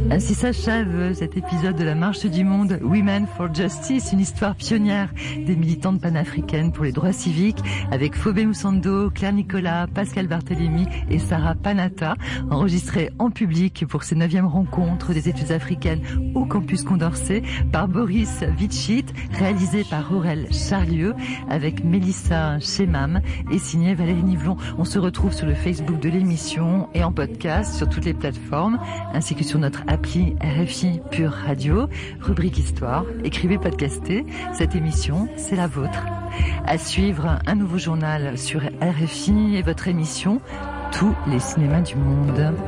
Ainsi s'achève cet épisode de la Marche du Monde Women for Justice, une histoire pionnière des militantes panafricaines pour les droits civiques, avec Phobé Moussando, Claire Nicolas, Pascal Barthélémy et Sarah Panata, enregistrée en public pour ces 9e rencontres des études africaines au campus Condorcet par Boris Vitchit, réalisé par Aurel Charlieu avec Mélissa Chemam et signé Valérie Nivelon. On se retrouve sur le Facebook de l'émission et en podcast sur toutes les plateformes, ainsi que sur notre appli RFI Pure Radio, rubrique Histoire. Écrivez, podcastez. Cette émission, c'est la vôtre. À suivre, un nouveau journal sur RFI et votre émission Tous les cinémas du monde.